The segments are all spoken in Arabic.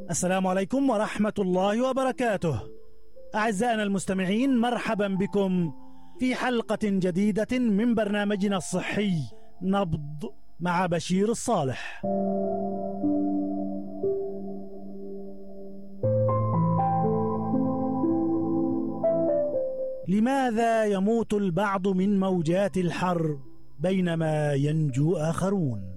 السلام عليكم ورحمة الله وبركاته. أعزائنا المستمعين، مرحبا بكم في حلقة جديدة من برنامجنا الصحي نبض مع بشير الصالح. لماذا يموت البعض من موجات الحر بينما ينجو آخرون؟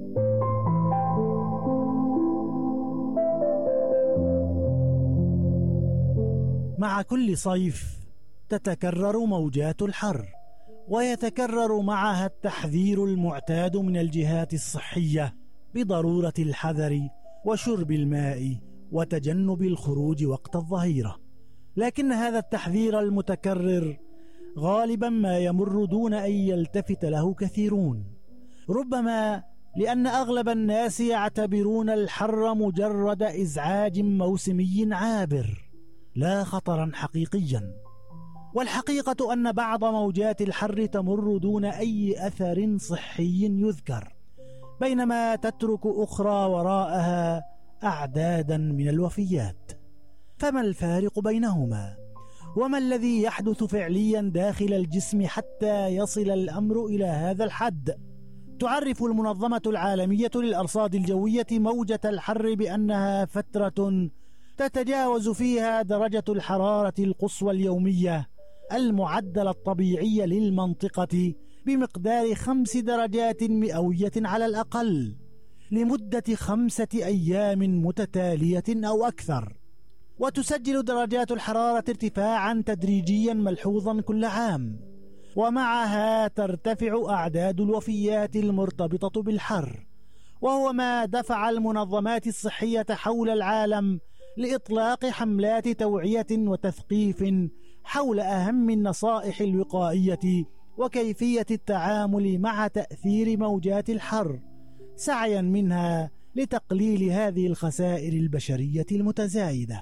مع كل صيف تتكرر موجات الحر، ويتكرر معها التحذير المعتاد من الجهات الصحية بضرورة الحذر وشرب الماء وتجنب الخروج وقت الظهيرة. لكن هذا التحذير المتكرر غالبا ما يمر دون أن يلتفت له كثيرون، ربما لأن أغلب الناس يعتبرون الحر مجرد إزعاج موسمي عابر لا خطرا حقيقيا. والحقيقة أن بعض موجات الحر تمر دون أي أثر صحي يذكر، بينما تترك أخرى وراءها أعدادا من الوفيات. فما الفارق بينهما؟ وما الذي يحدث فعليا داخل الجسم حتى يصل الأمر إلى هذا الحد؟ تعرف المنظمة العالمية للأرصاد الجوية موجة الحر بأنها فترة تتجاوز فيها درجة الحرارة القصوى اليومية المعدل الطبيعي للمنطقة بمقدار 5 درجات مئوية على الأقل لمدة 5 أيام متتالية أو أكثر. وتسجل درجات الحرارة ارتفاعا تدريجيا ملحوظا كل عام، ومعها ترتفع أعداد الوفيات المرتبطة بالحر، وهو ما دفع المنظمات الصحية حول العالم لإطلاق حملات توعية وتثقيف حول أهم النصائح الوقائية وكيفية التعامل مع تأثير موجات الحر، سعيا منها لتقليل هذه الخسائر البشرية المتزايدة.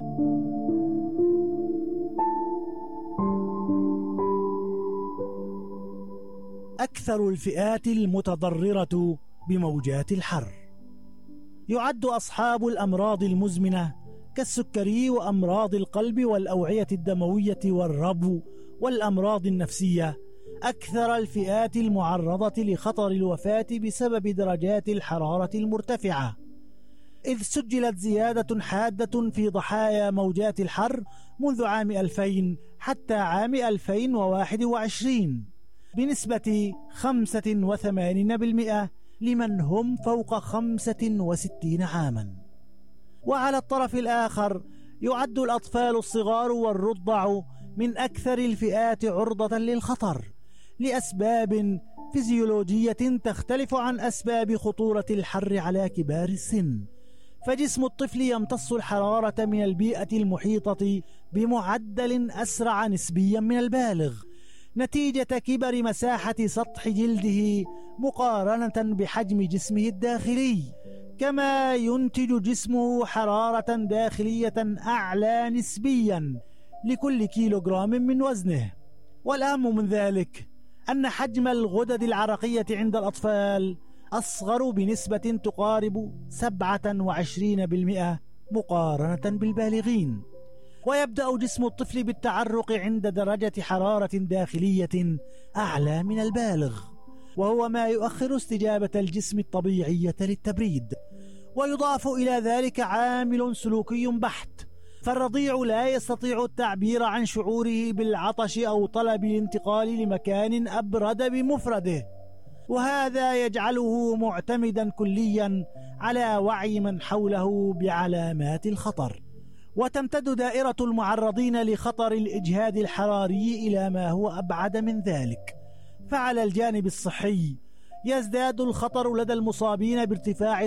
أكثر الفئات المتضررة بموجات الحر يعد أصحاب الأمراض المزمنة كالسكري وأمراض القلب والأوعية الدموية والربو والأمراض النفسية أكثر الفئات المعرضة لخطر الوفاة بسبب درجات الحرارة المرتفعة، إذ سجلت زيادة حادة في ضحايا موجات الحر منذ عام 2000 حتى عام 2021 بنسبة 85% لمن هم فوق 65 عاما. وعلى الطرف الآخر يعد الأطفال الصغار والرضع من أكثر الفئات عرضة للخطر لأسباب فيزيولوجية تختلف عن أسباب خطورة الحر على كبار السن. فجسم الطفل يمتص الحرارة من البيئة المحيطة بمعدل أسرع نسبيا من البالغ نتيجة كبر مساحة سطح جلده مقارنة بحجم جسمه الداخلي، كما ينتج جسمه حرارة داخلية أعلى نسبيا لكل كيلوغرام من وزنه. والأهم من ذلك أن حجم الغدد العرقية عند الأطفال أصغر بنسبة تقارب 27% مقارنة بالبالغين. ويبدأ جسم الطفل بالتعرق عند درجة حرارة داخلية أعلى من البالغ، وهو ما يؤخر استجابة الجسم الطبيعية للتبريد. ويضاف إلى ذلك عامل سلوكي بحت، فالرضيع لا يستطيع التعبير عن شعوره بالعطش أو طلب الانتقال لمكان أبرد بمفرده، وهذا يجعله معتمدا كليا على وعي من حوله بعلامات الخطر. وتمتد دائرة المعرضين لخطر الإجهاد الحراري إلى ما هو أبعد من ذلك. فعلى الجانب الصحي يزداد الخطر لدى المصابين بارتفاع